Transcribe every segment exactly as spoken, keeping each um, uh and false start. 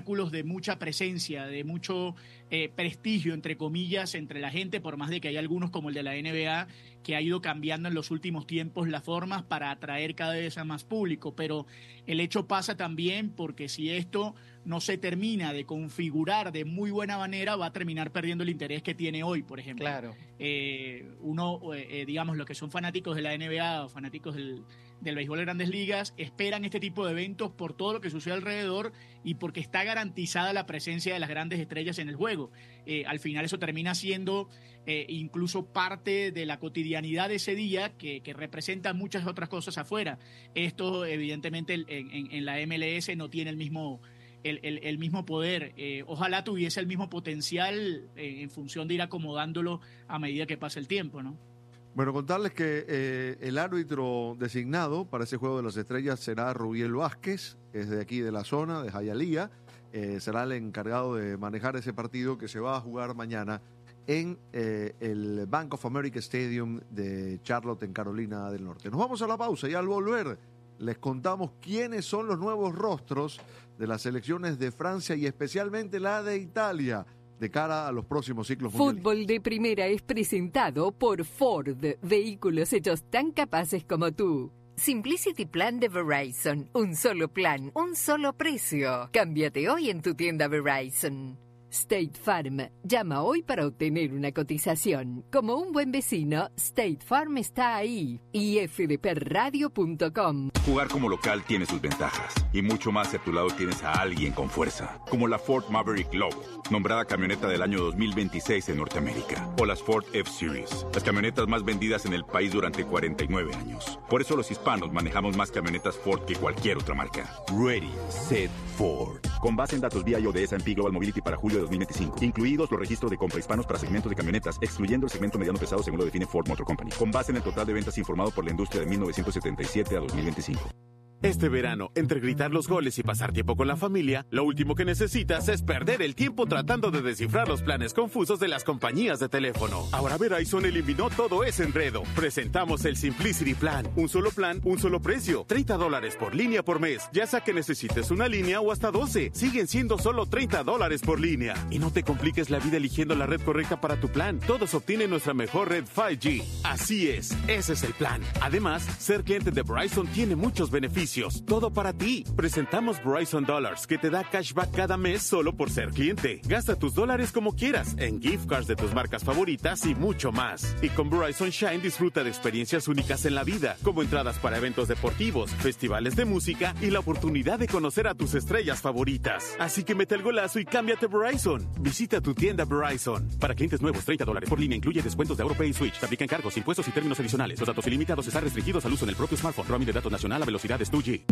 de mucha presencia, de mucho eh, prestigio, entre comillas, entre la gente, por más de que hay algunos como el de la N B A que ha ido cambiando en los últimos tiempos las formas para atraer cada vez a más público, pero el hecho pasa también porque si esto no se termina de configurar de muy buena manera, va a terminar perdiendo el interés que tiene hoy, por ejemplo. Claro. Eh, uno, eh, digamos, los que son fanáticos de la N B A o fanáticos del, del béisbol de Grandes Ligas, esperan este tipo de eventos por todo lo que sucede alrededor y porque está garantizada la presencia de las grandes estrellas en el juego. Eh, al final eso termina siendo eh, incluso parte de la cotidianidad de ese día que, que representa muchas otras cosas afuera. Esto evidentemente en, en, en la M L S no tiene el mismo... El, el, el mismo poder, eh, ojalá tuviese el mismo potencial eh, en función de ir acomodándolo a medida que pasa el tiempo, ¿no? Bueno, contarles que eh, el árbitro designado para ese Juego de las Estrellas será Rubiel Vázquez, es de aquí de la zona, de Hialeah, eh, será el encargado de manejar ese partido que se va a jugar mañana en eh, el Bank of America Stadium de Charlotte, en Carolina del Norte. Nos vamos a la pausa y al volver les contamos quiénes son los nuevos rostros de las selecciones de Francia y especialmente la de Italia de cara a los próximos ciclos mundiales. Fútbol de Primera es presentado por Ford, vehículos hechos tan capaces como tú. Simplicity Plan de Verizon, un solo plan, un solo precio. Cámbiate hoy en tu tienda Verizon. State Farm. Llama hoy para obtener una cotización. Como un buen vecino, State Farm está ahí. y f d p radio punto com. Jugar como local tiene sus ventajas. Y mucho más si a tu lado tienes a alguien con fuerza. Como la Ford Maverick Lobo, nombrada camioneta del año dos mil veintiséis en Norteamérica. O las Ford F-Series, las camionetas más vendidas en el país durante cuarenta y nueve años. Por eso los hispanos manejamos más camionetas Ford que cualquier otra marca. Ready, Set, Ford. Con base en datos V I O de S and P Global Mobility para julio de dos mil veinticinco. Incluidos los registros de compra hispanos para segmentos de camionetas, excluyendo el segmento mediano pesado según lo define Ford Motor Company. Con base en el total de ventas informado por la industria de mil novecientos setenta y siete a dos mil veinticinco. Este verano, entre gritar los goles y pasar tiempo con la familia, lo último que necesitas es perder el tiempo tratando de descifrar los planes confusos de las compañías de teléfono. Ahora Verizon eliminó todo ese enredo. Presentamos el Simplicity Plan. Un solo plan, un solo precio. treinta dólares por línea por mes. Ya sea que necesites una línea o hasta doce. Siguen siendo solo treinta dólares por línea. Y no te compliques la vida eligiendo la red correcta para tu plan. Todos obtienen nuestra mejor red cinco G. Así es, ese es el plan. Además, ser cliente de Verizon tiene muchos beneficios. Todo para ti. Presentamos Verizon Dollars, que te da cashback cada mes solo por ser cliente. Gasta tus dólares como quieras, en gift cards de tus marcas favoritas y mucho más. Y con Verizon Shine disfruta de experiencias únicas en la vida, como entradas para eventos deportivos, festivales de música y la oportunidad de conocer a tus estrellas favoritas. Así que mete el golazo y cámbiate a Verizon. Visita tu tienda Verizon. Para clientes nuevos, treinta dólares por línea incluye descuentos de AuroPay y Switch. Se aplican cargos, impuestos y términos adicionales. Los datos ilimitados están restringidos al uso en el propio smartphone. Roaming de datos nacional a velocidades dos G.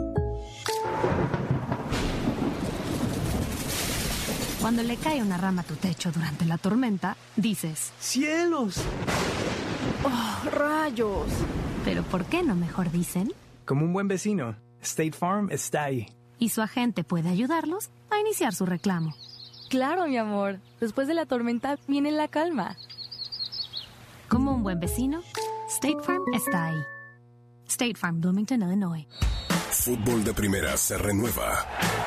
Cuando le cae una rama a tu techo durante la tormenta, dices: ¡cielos! ¡Oh, rayos! Pero ¿por qué no mejor dicen? Como un buen vecino, State Farm está ahí. Y su agente puede ayudarlos a iniciar su reclamo. Claro, mi amor. Después de la tormenta viene la calma. Como un buen vecino, State Farm está ahí. State Farm, Bloomington, Illinois. Fútbol de Primera se renueva.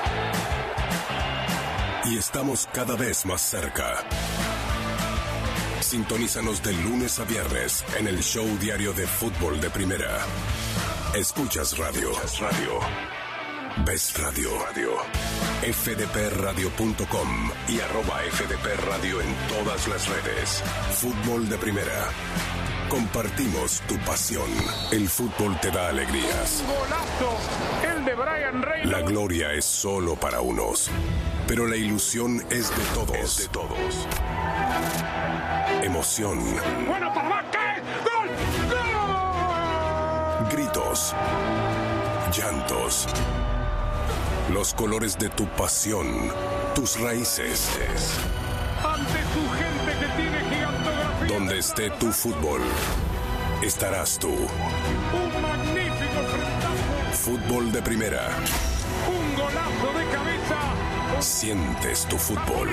Y estamos cada vez más cerca. Sintonízanos de lunes a viernes en el show diario de Fútbol de Primera. Escuchas radio. Escuchas radio. Ves radio. Radio. f d p radio punto com y arroba F D P Radio en todas las redes. Fútbol de Primera. Compartimos tu pasión. El fútbol te da alegrías. ¡Golazo! El de Brian Reynolds. La gloria es solo para unos, pero la ilusión es de todos. Es de todos. Emoción. ¡Bueno, papá! ¿Qué? ¡Gol! ¡Gol! Gritos. Llantos. Los colores de tu pasión. Tus raíces. Ante tu gente que tiene gigantografía. Donde esté tu fútbol, estarás tú. Un magnífico frentazo. Fútbol de Primera. Un golazo de cabeza. Sientes tu fútbol.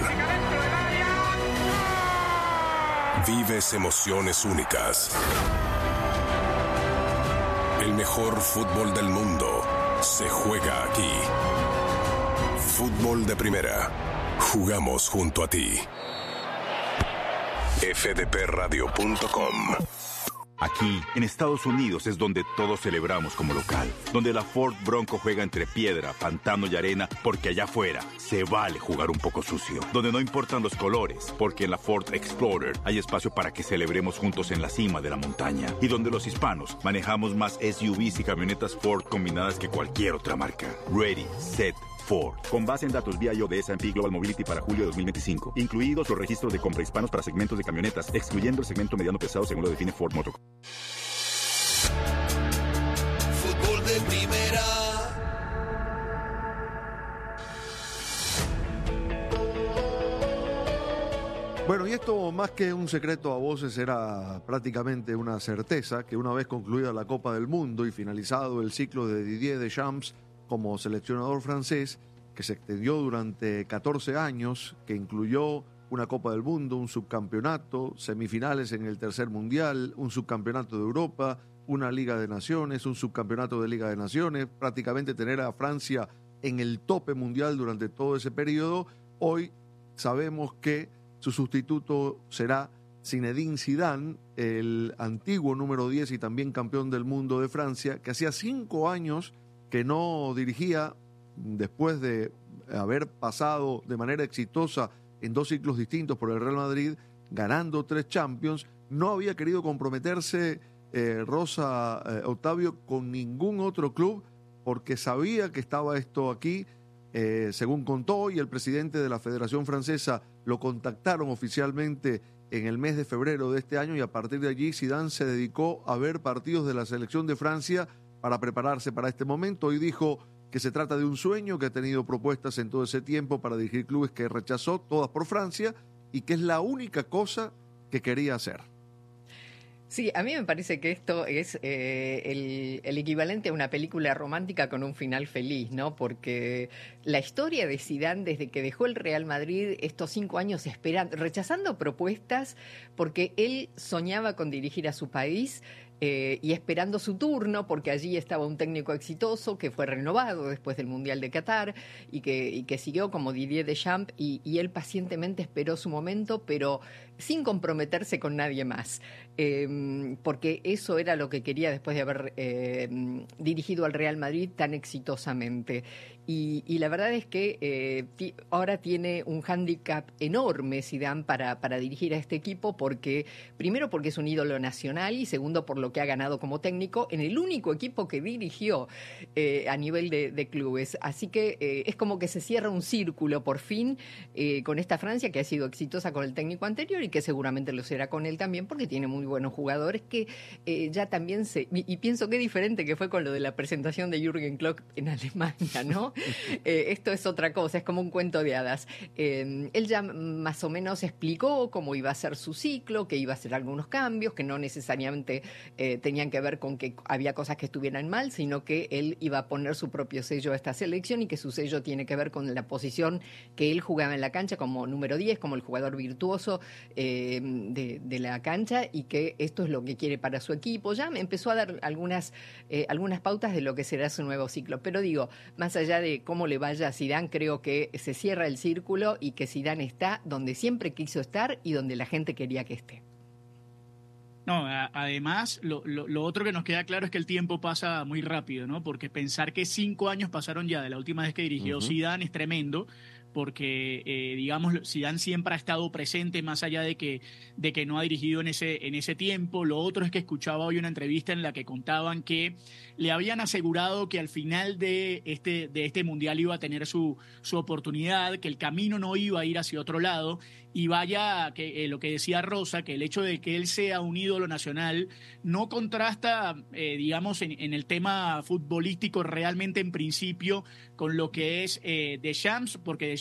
Vives emociones únicas. El mejor fútbol del mundo se juega aquí. Fútbol de Primera. Jugamos junto a ti. F D P radio punto com. Aquí, en Estados Unidos, es donde todos celebramos como local. Donde la Ford Bronco juega entre piedra, pantano y arena, porque allá afuera se vale jugar un poco sucio. Donde no importan los colores, porque en la Ford Explorer hay espacio para que celebremos juntos en la cima de la montaña. Y donde los hispanos manejamos más S U Vs y camionetas Ford combinadas que cualquier otra marca. Ready, set, Ford. Con base en datos V I O de S and P Global Mobility para julio de dos mil veinticinco. Incluidos los registros de compra hispanos para segmentos de camionetas, excluyendo el segmento mediano pesado según lo define Ford Motor. Fútbol de Primera. Bueno, y esto más que un secreto a voces era prácticamente una certeza que una vez concluida la Copa del Mundo y finalizado el ciclo de Didier Deschamps como seleccionador francés, que se extendió durante catorce años, que incluyó una Copa del Mundo, un subcampeonato, semifinales en el tercer mundial, un subcampeonato de Europa, una Liga de Naciones, un subcampeonato de Liga de Naciones, prácticamente tener a Francia en el tope mundial durante todo ese periodo. Hoy sabemos que su sustituto será Zinedine Zidane, el antiguo número diez y también campeón del mundo de Francia, que hacía cinco años que no dirigía, después de haber pasado de manera exitosa en dos ciclos distintos por el Real Madrid, ganando tres Champions, no había querido comprometerse eh, Rosa eh, Octavio con ningún otro club porque sabía que estaba esto aquí, eh, según contó, y el presidente de la Federación Francesa lo contactaron oficialmente en el mes de febrero de este año y a partir de allí Zidane se dedicó a ver partidos de la selección de Francia para prepararse para este momento y dijo que se trata de un sueño, que ha tenido propuestas en todo ese tiempo para dirigir clubes que rechazó, todas por Francia, y que es la única cosa que quería hacer. Sí, a mí me parece que esto es eh, el, el equivalente a una película romántica con un final feliz, ¿no? Porque la historia de Zidane desde que dejó el Real Madrid, estos cinco años esperando, rechazando propuestas, porque él soñaba con dirigir a su país, Eh, y esperando su turno, porque allí estaba un técnico exitoso que fue renovado después del Mundial de Qatar y que, y que siguió como Didier Deschamps y, y él pacientemente esperó su momento, pero sin comprometerse con nadie más, eh, porque eso era lo que quería después de haber eh, dirigido al Real Madrid tan exitosamente. Y, y la verdad es que eh, ti, ahora tiene un hándicap enorme Zidane para, para dirigir a este equipo, porque primero porque es un ídolo nacional y segundo por lo que ha ganado como técnico en el único equipo que dirigió eh, a nivel de, de clubes. Así que eh, es como que se cierra un círculo por fin eh, con esta Francia que ha sido exitosa con el técnico anterior y que seguramente lo será con él también porque tiene muy buenos jugadores que eh, ya también se... Y, y pienso qué diferente que fue con lo de la presentación de Jürgen Klopp en Alemania, ¿no? Eh, esto es otra cosa, es como un cuento de hadas. Eh, él ya más o menos explicó cómo iba a ser su ciclo, que iba a hacer algunos cambios, que no necesariamente eh, tenían que ver con que había cosas que estuvieran mal, sino que él iba a poner su propio sello a esta selección y que su sello tiene que ver con la posición que él jugaba en la cancha como número diez, como el jugador virtuoso eh, de, de la cancha, y que esto es lo que quiere para su equipo. Ya me empezó a dar algunas, eh, algunas pautas de lo que será su nuevo ciclo, pero digo, más allá de cómo le vaya a Zidane, creo que se cierra el círculo y que Zidane está donde siempre quiso estar y donde la gente quería que esté. No, a, además, lo, lo, lo otro que nos queda claro es que el tiempo pasa muy rápido, ¿no? Porque pensar que cinco años pasaron ya de la última vez que dirigió uh-huh. Zidane es tremendo, porque, eh, digamos, Zidane siempre ha estado presente, más allá de que, de que no ha dirigido en ese, en ese tiempo. Lo otro es que escuchaba hoy una entrevista en la que contaban que le habían asegurado que al final de este, de este mundial iba a tener su, su oportunidad, que el camino no iba a ir hacia otro lado. Y vaya, que eh, lo que decía Rosa, que el hecho de que él sea un ídolo nacional no contrasta, eh, digamos, en, en el tema futbolístico realmente en principio con lo que es eh, Deschamps, porque Deschamps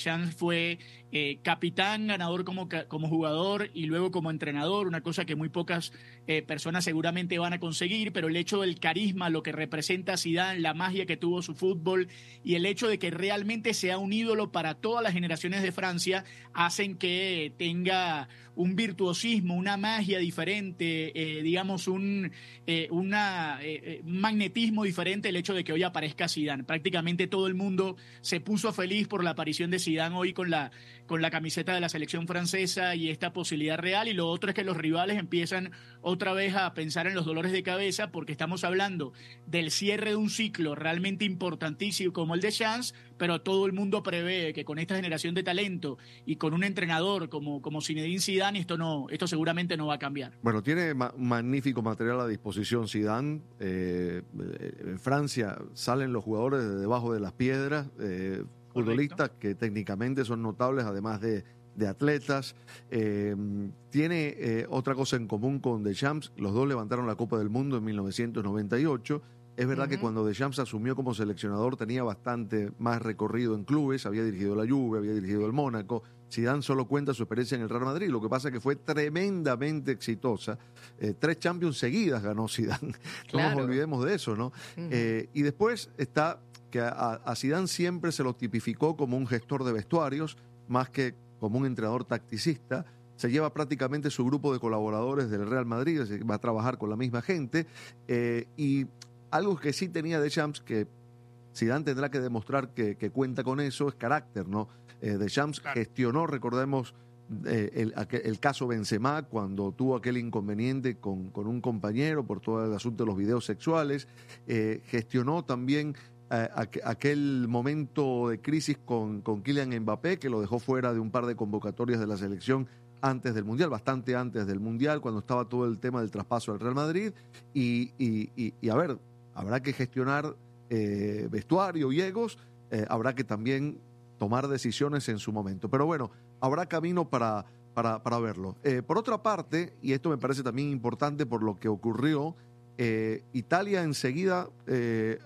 Deschamps fue eh, capitán, ganador como, como jugador y luego como entrenador, una cosa que muy pocas eh, personas seguramente van a conseguir, pero el hecho del carisma, lo que representa Zidane, la magia que tuvo su fútbol y el hecho de que realmente sea un ídolo para todas las generaciones de Francia, hacen que tenga un virtuosismo, una magia diferente, eh, digamos un eh, una, eh, magnetismo diferente el hecho de que hoy aparezca Zidane. Prácticamente todo el mundo se puso feliz por la aparición de Zidane hoy con la, con la camiseta de la selección francesa y esta posibilidad real, y lo otro es que los rivales empiezan otra vez a pensar en los dolores de cabeza porque estamos hablando del cierre de un ciclo realmente importantísimo como el de Deschamps, pero todo el mundo prevé que con esta generación de talento y con un entrenador como, como Zinedine Zidane esto no esto seguramente no va a cambiar. Bueno, tiene ma- magnífico material a disposición Zidane. Eh, en Francia salen los jugadores de debajo de las piedras, eh, futbolistas que técnicamente son notables, además de, de atletas. Eh, tiene eh, otra cosa en común con Deschamps. Los dos levantaron la Copa del Mundo en mil novecientos noventa y ocho. Es verdad uh-huh. que cuando Deschamps asumió como seleccionador tenía bastante más recorrido en clubes, había dirigido la Juve, había dirigido el Mónaco. Zidane solo cuenta su experiencia en el Real Madrid, lo que pasa es que fue tremendamente exitosa. Eh, tres Champions seguidas ganó Zidane, claro. No nos olvidemos de eso, ¿no? Uh-huh. Eh, y después está que a, a Zidane siempre se lo tipificó como un gestor de vestuarios, más que como un entrenador tacticista. Se lleva prácticamente su grupo de colaboradores del Real Madrid, va a trabajar con la misma gente, eh, y algo que sí tenía Deschamps, que Zidane tendrá que demostrar que, que cuenta con eso, es carácter, ¿no? Eh, Deschamps claro. gestionó, recordemos, eh, el, el caso Benzema, cuando tuvo aquel inconveniente con, con un compañero por todo el asunto de los videos sexuales. Eh, gestionó también eh, aqu aquel momento de crisis con, con Kylian Mbappé, que lo dejó fuera de un par de convocatorias de la selección antes del Mundial, bastante antes del Mundial, cuando estaba todo el tema del traspaso al Real Madrid. Y, y, y, y a ver, habrá que gestionar eh, vestuario y egos, eh, habrá que también tomar decisiones en su momento. Pero bueno, habrá camino para, para, para verlo. Eh, por otra parte, y esto me parece también importante por lo que ocurrió, eh, Italia enseguida eh,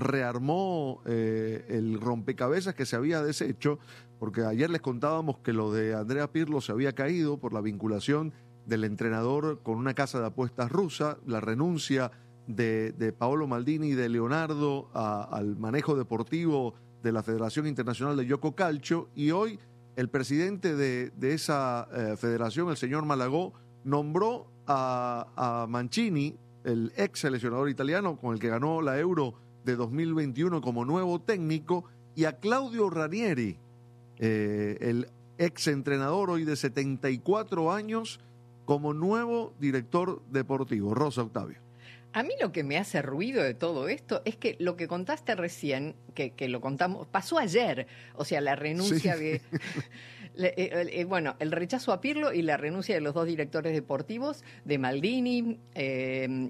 rearmó eh, el rompecabezas que se había deshecho, porque ayer les contábamos que lo de Andrea Pirlo se había caído por la vinculación del entrenador con una casa de apuestas rusa, la renuncia de, de Paolo Maldini y de Leonardo a, al manejo deportivo de la Federación Internacional de Gioco Calcio, y hoy el presidente de, de esa eh, federación, el señor Malagò, nombró a, a Mancini, el ex seleccionador italiano con el que ganó la Euro de dos mil veintiuno, como nuevo técnico, y a Claudio Ranieri, eh, el ex entrenador hoy de setenta y cuatro años, como nuevo director deportivo. Rosa, Octavio. A mí lo que me hace ruido de todo esto es que lo que contaste recién, que, que lo contamos, pasó ayer. O sea, la renuncia sí. de... le, eh, eh, bueno, el rechazo a Pirlo y la renuncia de los dos directores deportivos, de Maldini eh,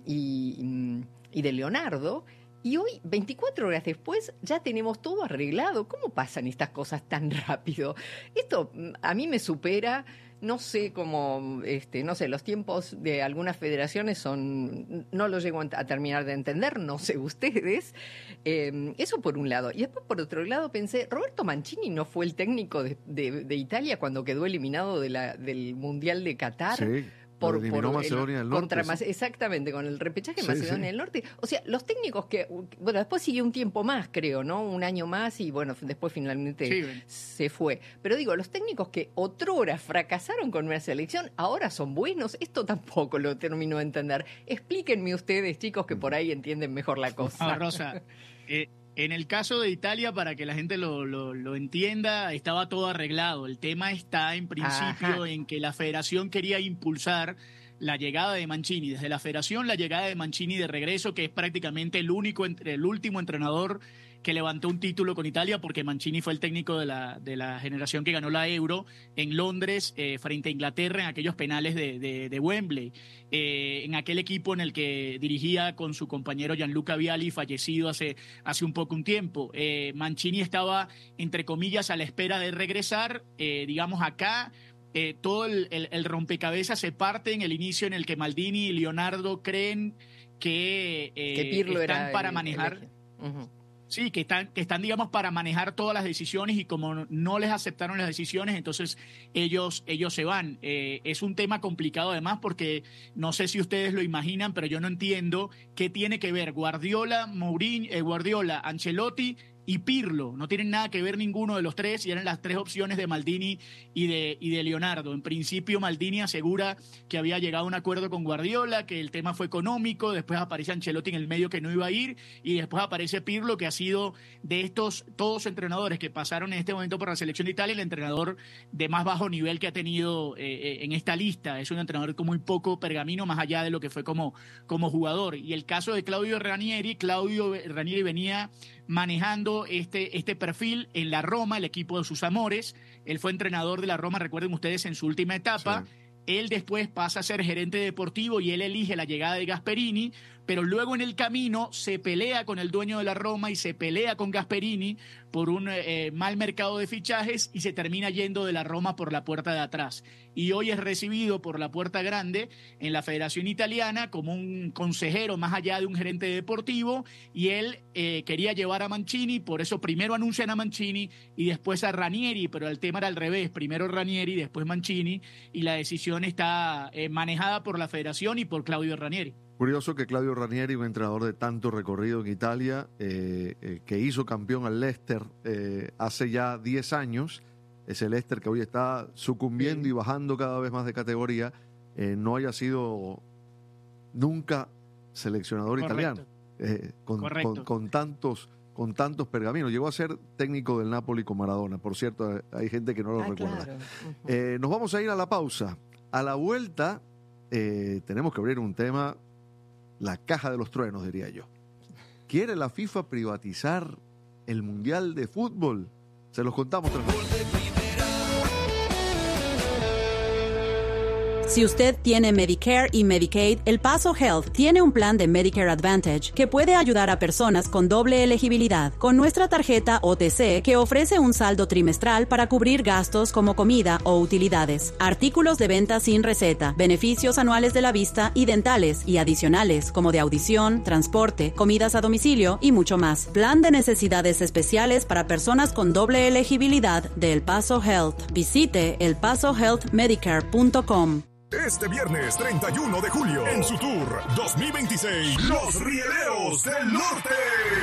y, y de Leonardo. Y hoy, veinticuatro horas después, ya tenemos todo arreglado. ¿Cómo pasan estas cosas tan rápido? Esto a mí me supera... No sé cómo, este, no sé, los tiempos de algunas federaciones son, no lo llego a terminar de entender, no sé ustedes. Eh, eso por un lado. Y después por otro lado pensé, Roberto Mancini no fue el técnico de, de, de Italia cuando quedó eliminado de la, del Mundial de Qatar. Sí. Por, eliminó por Macedonia del Norte. Contra, sí. Exactamente, con el repechaje de sí, Macedonia sí. del Norte. O sea, los técnicos que... Bueno, después siguió un tiempo más, creo, ¿no? Un año más y, bueno, después finalmente sí. se fue. Pero digo, los técnicos que otrora fracasaron con una selección, ahora son buenos. Esto tampoco lo termino de entender. Explíquenme ustedes, chicos, que por ahí entienden mejor la cosa. Ah, Rosa, eh, en el caso de Italia, para que la gente lo, lo, lo entienda, estaba todo arreglado. El tema está, en principio, Ajá. en que la federación quería impulsar la llegada de Mancini. Desde la federación, la llegada de Mancini de regreso, que es prácticamente el único, el último entrenador que levantó un título con Italia, porque Mancini fue el técnico de la, de la generación que ganó la Euro en Londres eh, frente a Inglaterra en aquellos penales de, de, de Wembley, eh, en aquel equipo en el que dirigía con su compañero Gianluca Vialli, fallecido hace, hace un poco un tiempo. Eh, Mancini estaba, entre comillas, a la espera de regresar, eh, digamos acá. Eh, todo el, el, el rompecabezas se parte en el inicio en el que Maldini y Leonardo creen que, eh, que Pirlo están era para el, manejar... el... Uh-huh. Sí, que están, que están, digamos, para manejar todas las decisiones y como no les aceptaron las decisiones, entonces ellos, ellos se van. Eh, es un tema complicado además porque no sé si ustedes lo imaginan, pero yo no entiendo qué tiene que ver Guardiola, Mourinho, eh, Guardiola, Ancelotti y Pirlo. No tienen nada que ver ninguno de los tres y eran las tres opciones de Maldini y de, y de Leonardo. En principio Maldini asegura que había llegado a un acuerdo con Guardiola, que el tema fue económico, después aparece Ancelotti en el medio que no iba a ir y después aparece Pirlo, que ha sido de estos todos entrenadores que pasaron en este momento por la selección de Italia el entrenador de más bajo nivel que ha tenido eh, en esta lista. Es un entrenador con muy poco pergamino más allá de lo que fue como, como jugador. Y el caso de Claudio Ranieri, Claudio Ranieri venía manejando este, este perfil en la Roma, el equipo de sus amores. Él fue entrenador de la Roma, recuerden ustedes, en su última etapa. Sí. Él después pasa a ser gerente deportivo y él elige la llegada de Gasperini, pero luego en el camino se pelea con el dueño de la Roma y se pelea con Gasperini por un eh, mal mercado de fichajes y se termina yendo de la Roma por la puerta de atrás. Y hoy es recibido por la puerta grande en la Federación Italiana como un consejero más allá de un gerente deportivo, y él eh, quería llevar a Mancini, por eso primero anuncian a Mancini y después a Ranieri, pero el tema era al revés, primero Ranieri, después Mancini, y la decisión está eh, manejada por la Federación y por Claudio Ranieri. Curioso que Claudio Ranieri, un entrenador de tanto recorrido en Italia, eh, eh, que hizo campeón al Leicester eh, hace ya diez años, ese Leicester que hoy está sucumbiendo sí. y bajando cada vez más de categoría, eh, no haya sido nunca seleccionador Correcto. italiano, eh, con, con, con, tantos, con tantos pergaminos. Llegó a ser técnico del Napoli con Maradona, por cierto, hay gente que no lo ah, recuerda. Claro. Uh-huh. eh, nos vamos a ir a la pausa. A la vuelta eh, tenemos que abrir un tema, la caja de los truenos, diría yo. ¿Quiere la FIFA privatizar el Mundial de Fútbol? Se los contamos tres veces. Si usted tiene Medicare y Medicaid, El Paso Health tiene un plan de Medicare Advantage que puede ayudar a personas con doble elegibilidad con nuestra tarjeta O T C, que ofrece un saldo trimestral para cubrir gastos como comida o utilidades, artículos de venta sin receta, beneficios anuales de la vista y dentales y adicionales como de audición, transporte, comidas a domicilio y mucho más. Plan de necesidades especiales para personas con doble elegibilidad de El Paso Health. Visite el paso health medicare punto com. Este viernes treinta y uno de julio, en su tour dos mil veintiséis, Los Rieleros del Norte.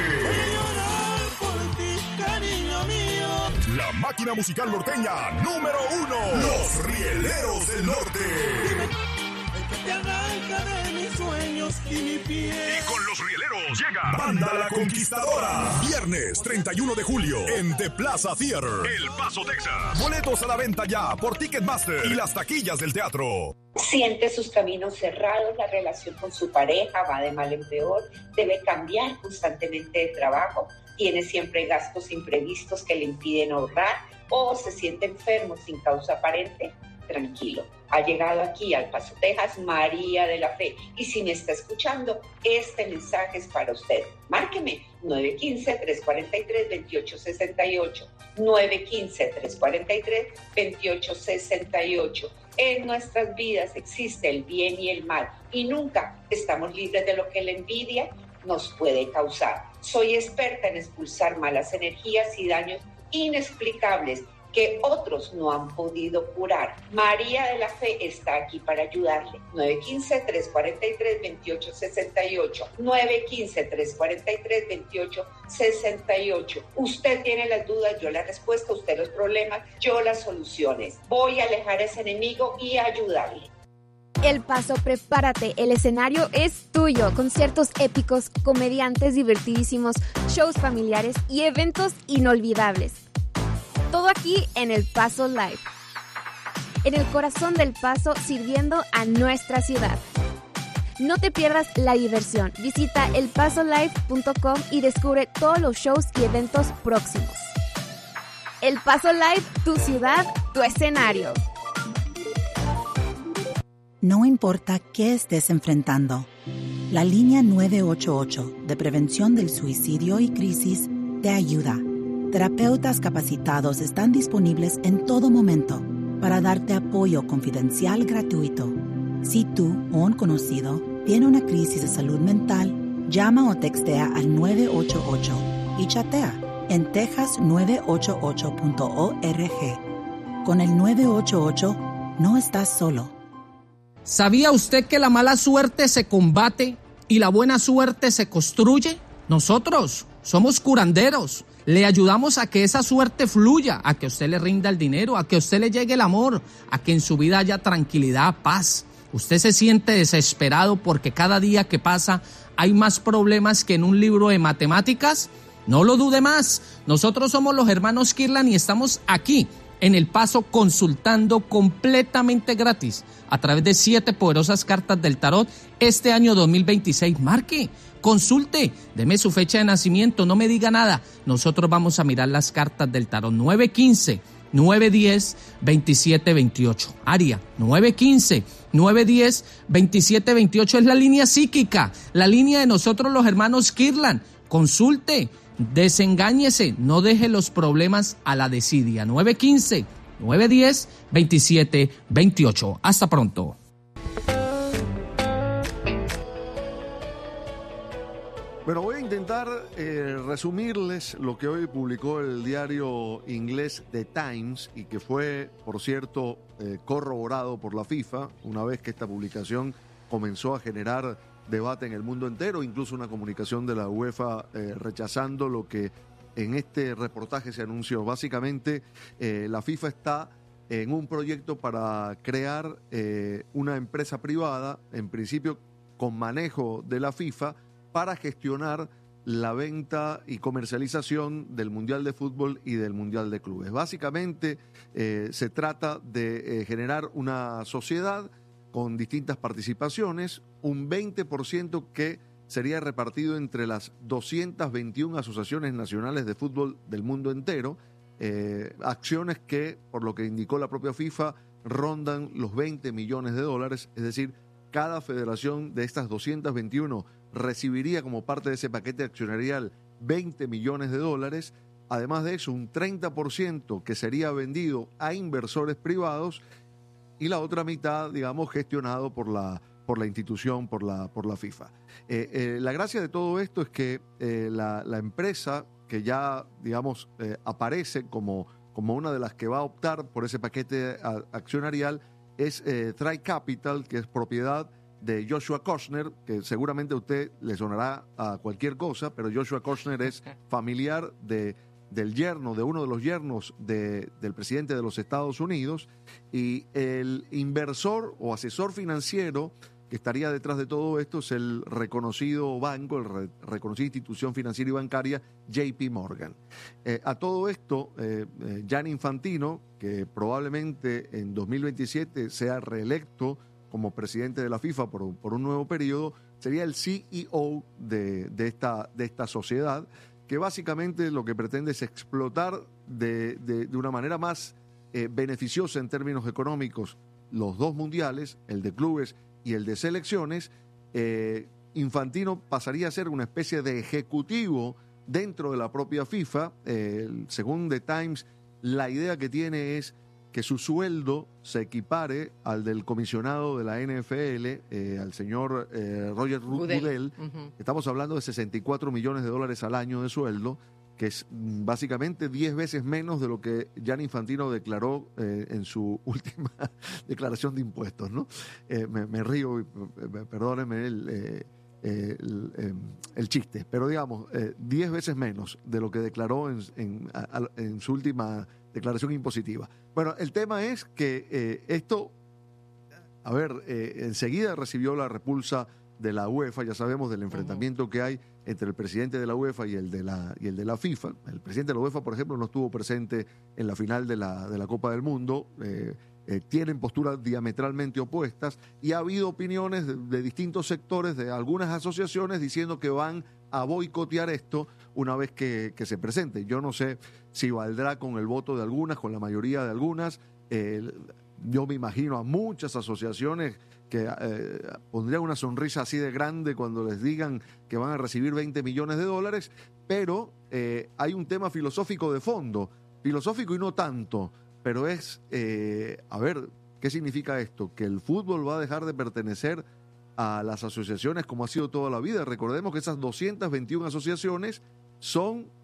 Por ti, cariño mío. La máquina musical norteña número uno. Los Rieleros del Norte. Te arranca de mis sueños y mi piel. Y con Los Rieleros llega Banda La Conquistadora. Viernes treinta y uno de julio en The Plaza Theater, El Paso, Texas. Boletos a la venta ya por Ticketmaster y las taquillas del teatro. Siente sus caminos cerrados, la relación con su pareja va de mal en peor, debe cambiar constantemente de trabajo, tiene siempre gastos imprevistos que le impiden ahorrar o se siente enfermo sin causa aparente. Tranquilo, ha llegado aquí al Paso, Texas, María de la Fe, y si me está escuchando, este mensaje es para usted. Márqueme nueve uno cinco, tres cuatro tres, dos ocho seis ocho, nueve uno cinco, tres cuatro tres, dos ocho seis ocho. En nuestras vidas existe el bien y el mal y nunca estamos libres de lo que la envidia nos puede causar. Soy experta en expulsar malas energías y daños inexplicables que otros no han podido curar. María de la Fe está aquí para ayudarle. nueve uno cinco, tres cuatro tres, dos ocho seis ocho, nueve uno cinco, tres cuatro tres, dos ocho seis ocho. Usted tiene las dudas, yo la respuesta, usted los problemas, yo las soluciones. Voy a alejar a ese enemigo y ayudarle. El Paso, prepárate, el escenario es tuyo. Conciertos épicos, comediantes divertidísimos, shows familiares y eventos inolvidables. Todo aquí en El Paso Live. En el corazón del Paso, sirviendo a nuestra ciudad. No te pierdas la diversión. Visita el paso live punto com y descubre todos los shows y eventos próximos. El Paso Live, tu ciudad, tu escenario. No importa qué estés enfrentando, la línea nueve ocho ocho de prevención del suicidio y crisis te ayuda. Terapeutas capacitados están disponibles en todo momento para darte apoyo confidencial gratuito. Si tú o un conocido tiene una crisis de salud mental, llama o textea al nueve ocho ocho y chatea en texas nueve ocho ocho punto org. Con el nueve ocho ocho no estás solo. ¿Sabía usted que la mala suerte se combate y la buena suerte se construye? Nosotros somos curanderos. Le ayudamos a que esa suerte fluya, a que a usted le rinda el dinero, a que a usted le llegue el amor, a que en su vida haya tranquilidad, paz. Usted se siente desesperado porque cada día que pasa hay más problemas que en un libro de matemáticas. No lo dude más. Nosotros somos los hermanos Kirlan y estamos aquí en El Paso consultando completamente gratis a través de siete poderosas cartas del tarot este año dos mil veintiséis. Marque, consulte, deme su fecha de nacimiento, no me diga nada. Nosotros vamos a mirar las cartas del tarot. nueve uno cinco, nueve uno cero, dos siete dos ocho. Área, nueve uno cinco, nueve uno cero, dos siete dos ocho es la línea psíquica, la línea de nosotros los hermanos Kirlan. Consulte, desengáñese, no deje los problemas a la desidia. nueve uno cinco, nueve uno cero, dos siete dos ocho. Hasta pronto. Bueno, voy a intentar eh, resumirles lo que hoy publicó el diario inglés The Times y que fue, por cierto, eh, corroborado por la FIFA una vez que esta publicación comenzó a generar debate en el mundo entero, incluso una comunicación de la UEFA eh, rechazando lo que en este reportaje se anunció. Básicamente, eh, la FIFA está en un proyecto para crear eh, una empresa privada, en principio con manejo de la FIFA, para gestionar la venta y comercialización del Mundial de Fútbol y del Mundial de Clubes. Básicamente eh, se trata de eh, generar una sociedad con distintas participaciones, un veinte por ciento que sería repartido entre las doscientas veintiuna asociaciones nacionales de fútbol del mundo entero, eh, acciones que, por lo que indicó la propia FIFA, rondan los veinte millones de dólares, es decir, cada federación de estas doscientas veintiuna recibiría como parte de ese paquete accionarial veinte millones de dólares, además de eso un treinta por ciento que sería vendido a inversores privados y la otra mitad, digamos, gestionado por la, por la institución, por la, por la FIFA. Eh, eh, la gracia de todo esto es que eh, la, la empresa que ya, digamos, eh, aparece como, como una de las que va a optar por ese paquete a, accionarial es eh, Tri Capital, que es propiedad de Joshua Kochner, que seguramente a usted le sonará a cualquier cosa, pero Joshua Kochner es familiar de, del yerno, de uno de los yernos de, del presidente de los Estados Unidos, y el inversor o asesor financiero que estaría detrás de todo esto es el reconocido banco, el re, reconocida institución financiera y bancaria J P Morgan. Eh, a todo esto, eh, eh, Gianni Infantino, que probablemente en dos mil veintisiete sea reelecto como presidente de la FIFA por, por un nuevo periodo, sería el C E O de, de, esta, de esta sociedad, que básicamente lo que pretende es explotar de, de, de una manera más eh, beneficiosa en términos económicos los dos mundiales, el de clubes y el de selecciones. eh, Infantino pasaría a ser una especie de ejecutivo dentro de la propia FIFA. Eh, según The Times, la idea que tiene es que su sueldo se equipare al del comisionado de la N F L, eh, al señor eh, Roger Goodell. Goodell. Uh-huh. Estamos hablando de sesenta y cuatro millones de dólares al año de sueldo, que es básicamente diez veces menos de lo que Gianni Infantino declaró eh, en su última declaración de impuestos, ¿no? Eh, me, me río, perdónenme el, eh, el, eh, el chiste, pero digamos, eh, diez veces menos de lo que declaró en, en, a, en su última declaración impositiva. Bueno, el tema es que eh, esto, a ver, eh, enseguida recibió la repulsa de la UEFA, ya sabemos del enfrentamiento uh-huh. que hay entre el presidente de la UEFA y el de la, y el de la FIFA. El presidente de la UEFA, por ejemplo, no estuvo presente en la final de la, de la Copa del Mundo. Eh, eh, tienen posturas diametralmente opuestas y ha habido opiniones de, de distintos sectores, de algunas asociaciones, diciendo que van a boicotear esto una vez que, que se presente. Yo no sé si valdrá con el voto de algunas, con la mayoría de algunas. Eh, yo me imagino a muchas asociaciones que eh, pondrían una sonrisa así de grande cuando les digan que van a recibir veinte millones de dólares, pero eh, hay un tema filosófico de fondo, filosófico y no tanto, pero es, eh, a ver, ¿qué significa esto? Que el fútbol va a dejar de pertenecer a las asociaciones como ha sido toda la vida. Recordemos que esas doscientas veintiuna asociaciones son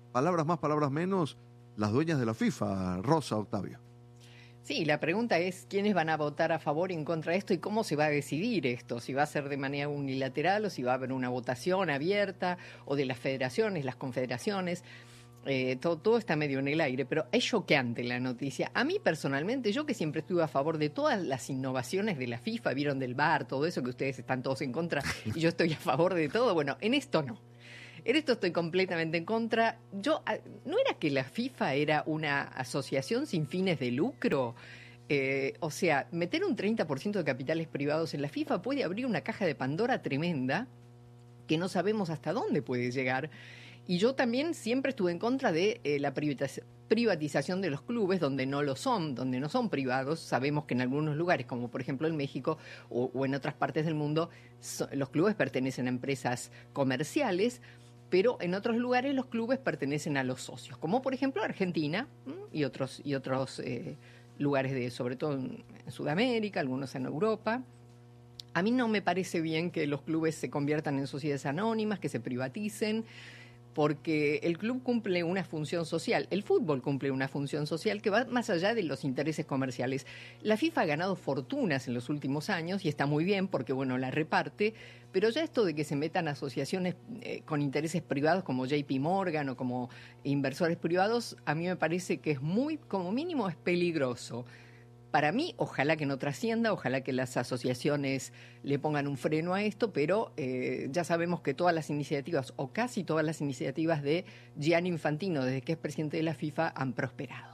palabras más, palabras menos, las dueñas de la FIFA, Rosa, Octavio. Sí, la pregunta es quiénes van a votar a favor y en contra de esto y cómo se va a decidir esto, si va a ser de manera unilateral o si va a haber una votación abierta o de las federaciones, las confederaciones. Eh, todo, todo está medio en el aire, pero es choqueante la noticia. A mí personalmente, yo que siempre estuve a favor de todas las innovaciones de la FIFA, vieron del V A R, todo eso que ustedes están todos en contra y yo estoy a favor de todo, bueno, en esto no. En esto estoy completamente en contra. Yo, ¿no era que la FIFA era una asociación sin fines de lucro? Eh, o sea, meter un treinta por ciento de capitales privados en la FIFA puede abrir una caja de Pandora tremenda que no sabemos hasta dónde puede llegar. Y yo también siempre estuve en contra de eh, la privatiz- privatización de los clubes donde no lo son, donde no son privados. Sabemos que en algunos lugares, como por ejemplo en México o, o en otras partes del mundo, so, los clubes pertenecen a empresas comerciales, pero en otros lugares los clubes pertenecen a los socios, como por ejemplo Argentina y otros, y otros eh, lugares, de, sobre todo en Sudamérica, algunos en Europa. A mí no me parece bien que los clubes se conviertan en sociedades anónimas, que se privaticen, porque el club cumple una función social, el fútbol cumple una función social que va más allá de los intereses comerciales. La FIFA ha ganado fortunas en los últimos años y está muy bien porque, bueno, la reparte, pero ya esto de que se metan asociaciones eh, con intereses privados como J P Morgan o como inversores privados, a mí me parece que es muy, como mínimo, es peligroso. Para mí, ojalá que no trascienda, ojalá que las asociaciones le pongan un freno a esto, pero eh, ya sabemos que todas las iniciativas, o casi todas las iniciativas de Gianni Infantino, desde que es presidente de la FIFA, han prosperado.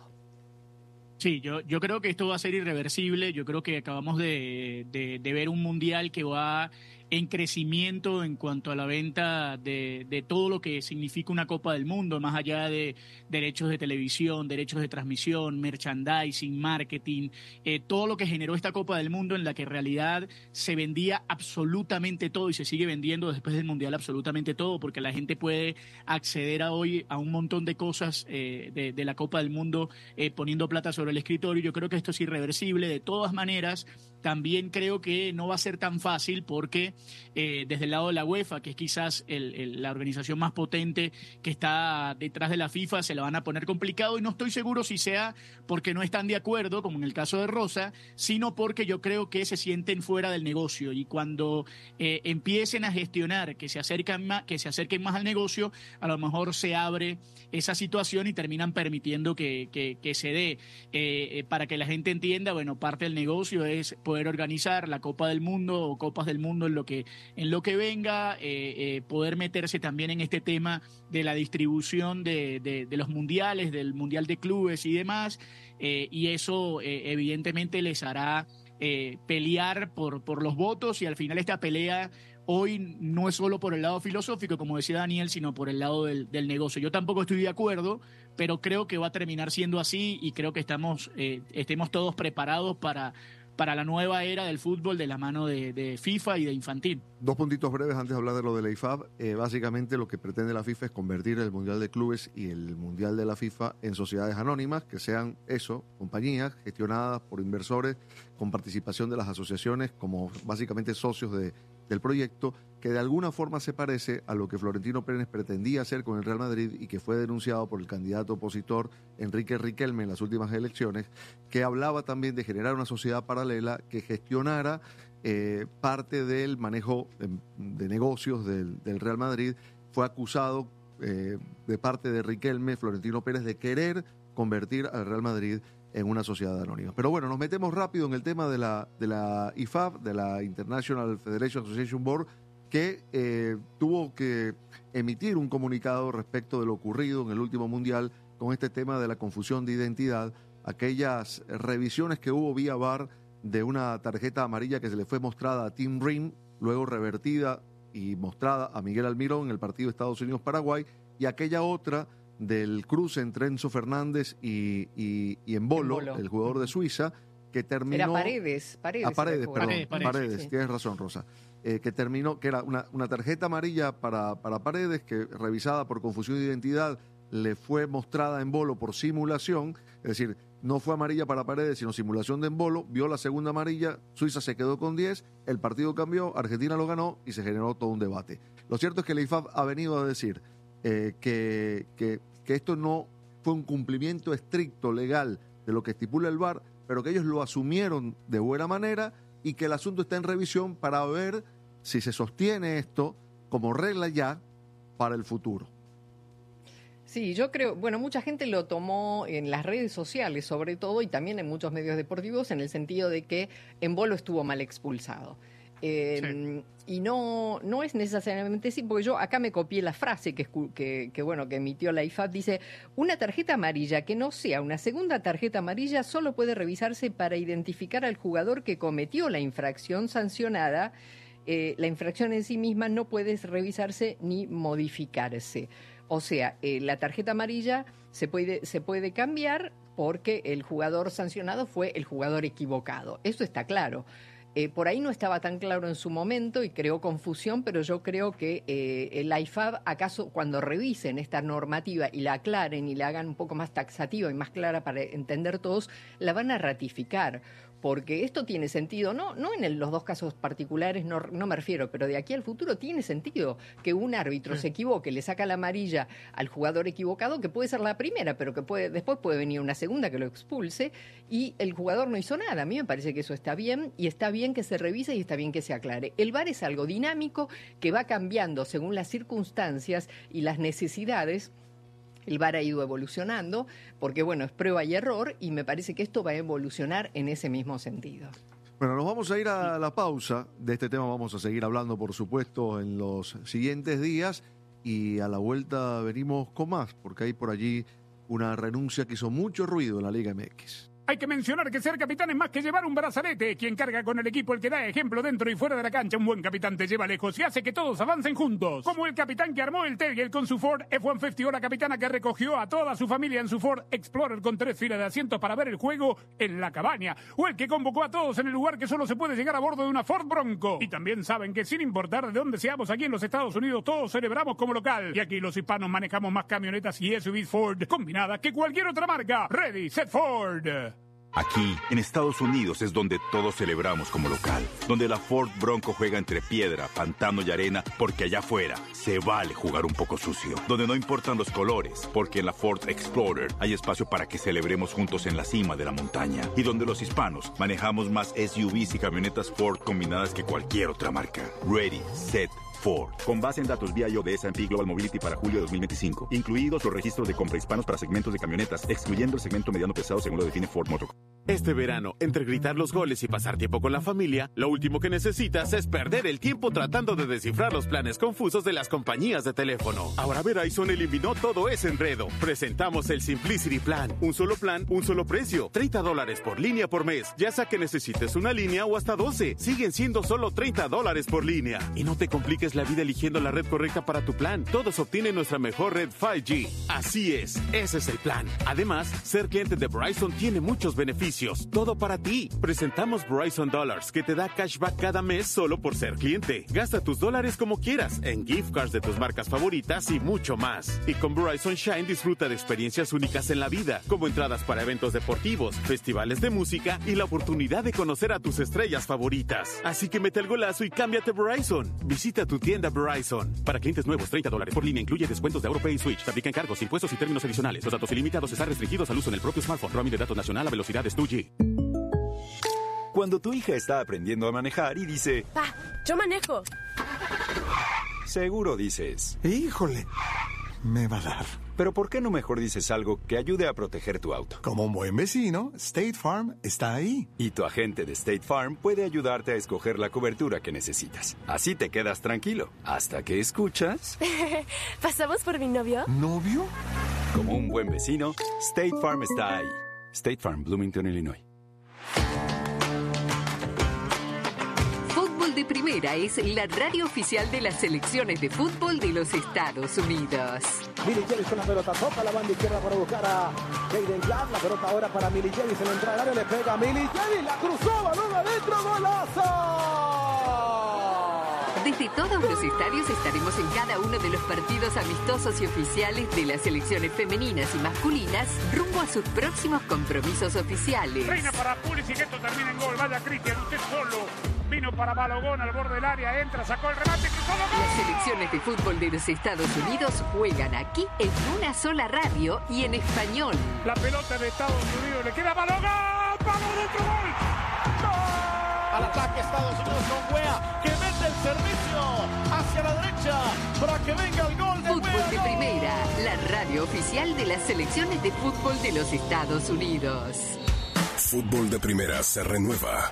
Sí, yo, yo creo que esto va a ser irreversible. Yo creo que acabamos de, de, de ver un mundial que va en crecimiento en cuanto a la venta de, de todo lo que significa una Copa del Mundo, más allá de derechos de televisión, derechos de transmisión, merchandising, marketing, eh, todo lo que generó esta Copa del Mundo en la que en realidad se vendía absolutamente todo y se sigue vendiendo después del mundial absolutamente todo, porque la gente puede acceder a hoy a un montón de cosas eh, de, de la Copa del Mundo eh, poniendo plata sobre el escritorio. Yo creo que esto es irreversible. De todas maneras, también creo que no va a ser tan fácil porque eh, desde el lado de la UEFA, que es quizás el, el, la organización más potente que está detrás de la FIFA, se la van a poner complicado y no estoy seguro si sea porque no están de acuerdo, como en el caso de Rosa, sino porque yo creo que se sienten fuera del negocio y cuando eh, empiecen a gestionar que se, acercan más, que se acerquen más al negocio, a lo mejor se abre esa situación y terminan permitiendo que, que, que se dé. Eh, eh, para que la gente entienda, bueno, parte del negocio es poder organizar la Copa del Mundo o Copas del Mundo en lo que, en lo que venga, eh, eh, poder meterse también en este tema de la distribución de, de, de los mundiales, del Mundial de Clubes y demás, eh, y eso eh, evidentemente les hará eh, pelear por, por los votos y al final esta pelea hoy no es solo por el lado filosófico, como decía Daniel, sino por el lado del, del negocio. Yo tampoco estoy de acuerdo, pero creo que va a terminar siendo así y creo que estamos eh, estemos todos preparados para, para la nueva era del fútbol de la mano de, de FIFA y de Infantino. Dos puntitos breves antes de hablar de lo de la I F A B. Eh, básicamente lo que pretende la FIFA es convertir el Mundial de Clubes y el Mundial de la FIFA en sociedades anónimas, que sean eso, compañías gestionadas por inversores con participación de las asociaciones como básicamente socios de del proyecto, que de alguna forma se parece a lo que Florentino Pérez pretendía hacer con el Real Madrid y que fue denunciado por el candidato opositor Enrique Riquelme en las últimas elecciones, que hablaba también de generar una sociedad paralela que gestionara eh, parte del manejo de, de negocios del, del Real Madrid. Fue acusado eh, de parte de Riquelme, Florentino Pérez, de querer convertir al Real Madrid en una sociedad anónima. Pero bueno, nos metemos rápido en el tema de la, de la I F A B, de la International Federation Association Board, que eh, tuvo que emitir un comunicado respecto de lo ocurrido en el último mundial con este tema de la confusión de identidad, aquellas revisiones que hubo vía V A R de una tarjeta amarilla que se le fue mostrada a Tim Ream, luego revertida y mostrada a Miguel Almirón en el partido Estados Unidos-Paraguay, y aquella otra del cruce entre Enzo Fernández y, y, y Embolo, Embolo, el jugador de Suiza, que terminó... Era Paredes, Paredes. A Paredes, perdón, Paredes, Paredes, Paredes sí. Tienes razón, Rosa. Eh, que terminó, que era una, una tarjeta amarilla para, para Paredes, que revisada por confusión de identidad, le fue mostrada a Embolo por simulación, es decir, no fue amarilla para Paredes, sino simulación de Embolo, vio la segunda amarilla, Suiza se quedó con diez, el partido cambió, Argentina lo ganó y se generó todo un debate. Lo cierto es que la I F A B ha venido a decir... Eh, que, que que esto no fue un cumplimiento estricto, legal, de lo que estipula el V A R, pero que ellos lo asumieron de buena manera y que el asunto está en revisión para ver si se sostiene esto como regla ya para el futuro. Sí, yo creo, bueno, mucha gente lo tomó en las redes sociales sobre todo y también en muchos medios deportivos en el sentido de que Embolo estuvo mal expulsado. Eh, sí. Y no, no es necesariamente así, porque yo acá me copié la frase que, que, que, bueno, que emitió la I F A B, dice, una tarjeta amarilla que no sea una segunda tarjeta amarilla solo puede revisarse para identificar al jugador que cometió la infracción sancionada. Eh, la infracción en sí misma no puede revisarse ni modificarse. O sea, eh, la tarjeta amarilla se puede, se puede cambiar porque el jugador sancionado fue el jugador equivocado. Eso está claro. Eh, por ahí no estaba tan claro en su momento y creó confusión, pero yo creo que eh, el I F A B, acaso cuando revisen esta normativa y la aclaren y la hagan un poco más taxativa y más clara para entender todos, la van a ratificar. Porque esto tiene sentido, no, no en el, los dos casos particulares, no, no me refiero, pero de aquí al futuro tiene sentido que un árbitro sí. se equivoque, le saca la amarilla al jugador equivocado, que puede ser la primera, pero que puede, después puede venir una segunda que lo expulse y el jugador no hizo nada. A mí me parece que eso está bien y está bien que se revise y está bien que se aclare. El V A R es algo dinámico que va cambiando según las circunstancias y las necesidades. El V A R ha ido evolucionando porque, bueno, es prueba y error y me parece que esto va a evolucionar en ese mismo sentido. Bueno, nos vamos a ir a la pausa. De este tema vamos a seguir hablando, por supuesto, en los siguientes días y a la vuelta venimos con más, porque hay por allí una renuncia que hizo mucho ruido en la Liga M X. Hay que mencionar que ser capitán es más que llevar un brazalete. Quien carga con el equipo, el que da ejemplo dentro y fuera de la cancha. Un buen capitán te lleva lejos y hace que todos avancen juntos. Como el capitán que armó el tailgate con su Ford F ciento cincuenta o la capitana que recogió a toda su familia en su Ford Explorer con tres filas de asientos para ver el juego en la cabaña. O el que convocó a todos en el lugar que solo se puede llegar a bordo de una Ford Bronco. Y también saben que sin importar de dónde seamos aquí en los Estados Unidos, todos celebramos como local. Y aquí los hispanos manejamos más camionetas y S U Vs Ford combinadas que cualquier otra marca. Ready, set, Ford. Aquí, en Estados Unidos, es donde todos celebramos como local. Donde la Ford Bronco juega entre piedra, pantano y arena, porque allá afuera se vale jugar un poco sucio. Donde no importan los colores, porque en la Ford Explorer hay espacio para que celebremos juntos en la cima de la montaña. Y donde los hispanos manejamos más S U Vs y camionetas Ford combinadas que cualquier otra marca. Ready, set, Ford. Con base en datos vía I O de S and P Global Mobility para julio de dos mil veinticinco. Incluidos los registros de compra hispanos para segmentos de camionetas, excluyendo el segmento mediano pesado según lo define Ford Motor. Este verano, entre gritar los goles y pasar tiempo con la familia, lo último que necesitas es perder el tiempo tratando de descifrar los planes confusos de las compañías de teléfono. Ahora Verizon eliminó todo ese enredo. Presentamos el Simplicity Plan. Un solo plan, un solo precio. treinta dólares por línea por mes. Ya sea que necesites una línea o hasta doce. Siguen siendo solo treinta dólares por línea. Y no te compliques la vida eligiendo la red correcta para tu plan. Todos obtienen nuestra mejor red cinco G. Así es, ese es el plan. Además, ser cliente de Verizon tiene muchos beneficios. Todo para ti. Presentamos Verizon Dollars, que te da cashback cada mes solo por ser cliente. Gasta tus dólares como quieras, en gift cards de tus marcas favoritas y mucho más. Y con Verizon Shine disfruta de experiencias únicas en la vida, como entradas para eventos deportivos, festivales de música y la oportunidad de conocer a tus estrellas favoritas. Así que mete el golazo y cámbiate Verizon. Visita tu tienda Verizon. Para clientes nuevos, treinta dólares por línea incluye descuentos de AuroPay y Switch. Te aplican cargos, impuestos y términos adicionales. Los datos ilimitados están restringidos al uso en el propio smartphone. Roaming de datos nacional a velocidades dos G. Cuando tu hija está aprendiendo a manejar y dice... Pa, yo manejo. Seguro dices... Híjole, me va a dar. Pero ¿por qué no mejor dices algo que ayude a proteger tu auto? Como un buen vecino, State Farm está ahí. Y tu agente de State Farm puede ayudarte a escoger la cobertura que necesitas. Así te quedas tranquilo, hasta que escuchas... ¿Pasamos por mi novio? ¿Novio? Como un buen vecino, State Farm está ahí. State Farm, Bloomington, Illinois. Fútbol de Primera es la radio oficial de las selecciones de fútbol de los Estados Unidos. Milly Javis con la pelota, toca la banda izquierda para buscar a Jaden Clark. La pelota ahora para Milly Javis en la entrada del área, le pega a Milly Javis, la cruzó, balón adentro, golazo. De Desde todos los estadios estaremos en cada uno de los partidos amistosos y oficiales de las selecciones femeninas y masculinas rumbo a sus próximos compromisos oficiales. Reina para Pulisic, esto termina en gol. Vaya Cristian, usted solo. Vino para Balogón al borde del área, entra, sacó el remate, cruzó el gol. Las selecciones de fútbol de los Estados Unidos juegan aquí en una sola radio y en español. La pelota de Estados Unidos le queda a Balogón. ¡Vamos, dentro, gol! ¡Gol! Al ataque Estados Unidos con Wea, que mete el servicio hacia la derecha para que venga el gol de Fútbol Wea. de Primera, la radio oficial de las selecciones de fútbol de los Estados Unidos. Fútbol de Primera se renueva.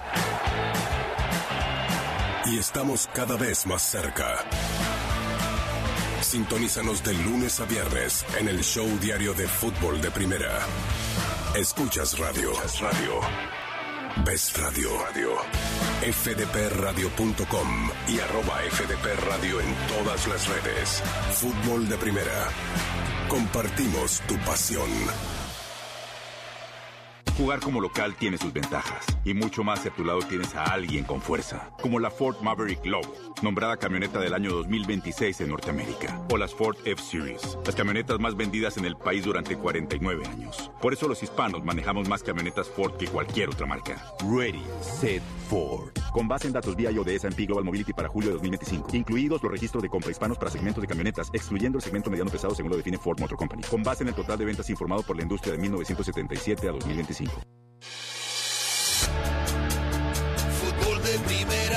Y estamos cada vez más cerca. Sintonízanos de lunes a viernes en el show diario de Fútbol de Primera. Escuchas radio. Radio. Ves radio. Radio. F D P radio punto com y arroba F D P Radio en todas las redes. Fútbol de Primera. Compartimos tu pasión. Jugar como local tiene sus ventajas, y mucho más si a tu lado tienes a alguien con fuerza, como la Ford Maverick Lobo, nombrada camioneta del año dos mil veintiséis en Norteamérica, o las Ford F-Series, las camionetas más vendidas en el país durante cuarenta y nueve años. Por eso los hispanos manejamos más camionetas Ford que cualquier otra marca. Ready, set, Ford. Con base en datos V I O de S and P Global Mobility para julio de dos mil veinticinco, incluidos los registros de compra hispanos para segmentos de camionetas, excluyendo el segmento mediano pesado según lo define Ford Motor Company, con base en el total de ventas informado por la industria de mil novecientos setenta y siete a dos mil veinticinco. Fútbol de Primera.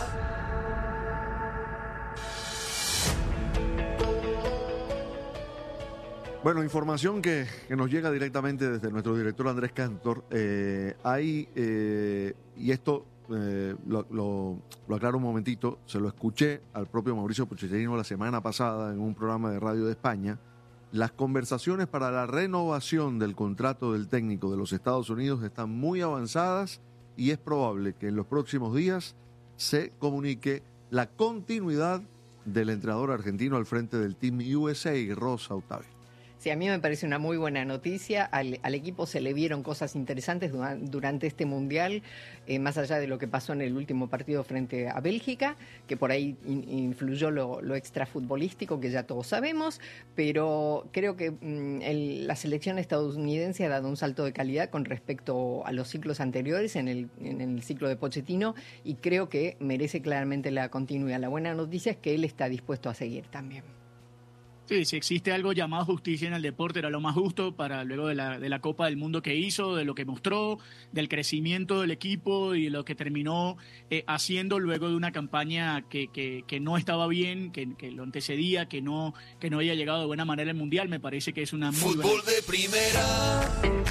Bueno, información que, que nos llega directamente desde nuestro director Andrés Cantor. Eh, hay, eh, y esto eh, lo, lo, lo aclaro un momentito, se lo escuché al propio Mauricio Pochettino la semana pasada en un programa de radio de España. Las conversaciones para la renovación del contrato del técnico de los Estados Unidos están muy avanzadas y es probable que en los próximos días se comunique la continuidad del entrenador argentino al frente del Team U S A, Rosa Octavio. Sí, a mí me parece una muy buena noticia. Al, al equipo se le vieron cosas interesantes durante, durante este Mundial, eh, más allá de lo que pasó en el último partido frente a Bélgica, que por ahí in, influyó lo, lo extrafutbolístico, que ya todos sabemos, pero creo que mm, el, la selección estadounidense ha dado un salto de calidad con respecto a los ciclos anteriores, en el, en el ciclo de Pochettino, y creo que merece claramente la continuidad. La buena noticia es que él está dispuesto a seguir también. Sí, si existe algo llamado justicia en el deporte, era lo más justo para luego de la, de la Copa del Mundo que hizo, de lo que mostró, del crecimiento del equipo y lo que terminó eh, haciendo luego de una campaña que, que, que no estaba bien, que, que lo antecedía, que no, que no había llegado de buena manera al Mundial. Me parece que es una muy Fútbol buena... de Primera.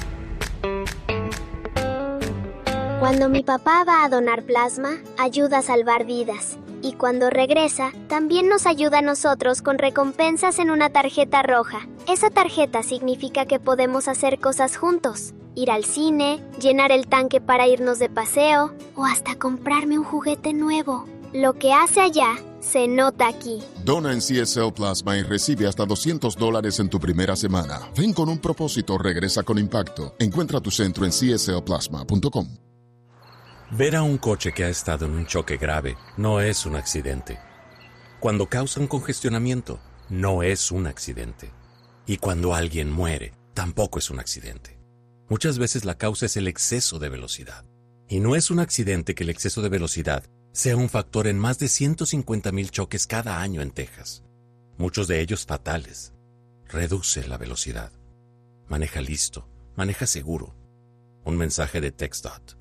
Cuando mi papá va a donar plasma, ayuda a salvar vidas. Y cuando regresa, también nos ayuda a nosotros con recompensas en una tarjeta roja. Esa tarjeta significa que podemos hacer cosas juntos. Ir al cine, llenar el tanque para irnos de paseo, o hasta comprarme un juguete nuevo. Lo que hace allá, se nota aquí. Dona en C S L Plasma y recibe hasta doscientos dólares en tu primera semana. Ven con un propósito, regresa con impacto. Encuentra tu centro en C S L plasma punto com. Ver a un coche que ha estado en un choque grave no es un accidente. Cuando causan congestionamiento, no es un accidente. Y cuando alguien muere, tampoco es un accidente. Muchas veces la causa es el exceso de velocidad. Y no es un accidente que el exceso de velocidad sea un factor en más de ciento cincuenta mil choques cada año en Texas. Muchos de ellos fatales. Reduce la velocidad. Maneja listo. Maneja seguro. Un mensaje de TxDOT.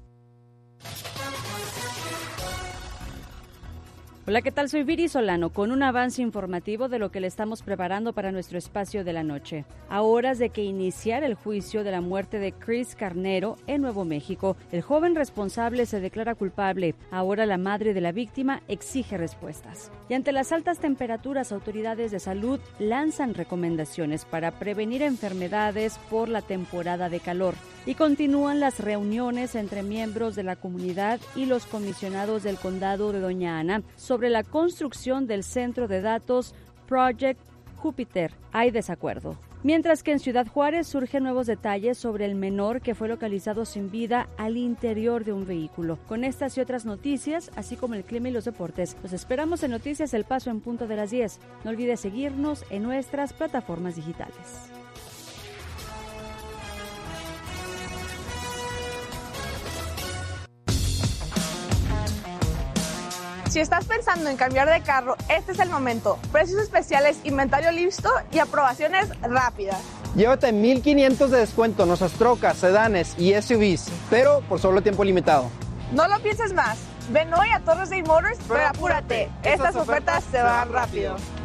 Hola, ¿qué tal? Soy Viri Solano con un avance informativo de lo que le estamos preparando para nuestro espacio de la noche. A horas de que iniciara el juicio de la muerte de Chris Carnero en Nuevo México, el joven responsable se declara culpable. Ahora la madre de la víctima exige respuestas. Y ante las altas temperaturas, autoridades de salud lanzan recomendaciones para prevenir enfermedades por la temporada de calor. Y continúan las reuniones entre miembros de la comunidad y los comisionados del condado de Doña Ana sobre la construcción del centro de datos Project Júpiter. Hay desacuerdo. Mientras que en Ciudad Juárez surgen nuevos detalles sobre el menor que fue localizado sin vida al interior de un vehículo. Con estas y otras noticias, así como el clima y los deportes, los esperamos en Noticias El Paso en punto de las diez. No olvides seguirnos en nuestras plataformas digitales. Si estás pensando en cambiar de carro, este es el momento. Precios especiales, inventario listo y aprobaciones rápidas. Llévate mil quinientos de descuento en nuestras trocas, sedanes y S U Vs, pero por solo tiempo limitado. No lo pienses más. Ven hoy a Torres Day Motors, pero apúrate. Estas ofertas se van rápido.